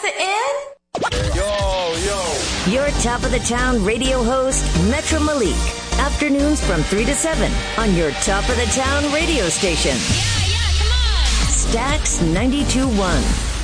the end? Yo. Your top of the town radio host, Metro Malik. Afternoons from 3 to 7 on your top of the town radio station. Yeah, come on. Stax 92.1.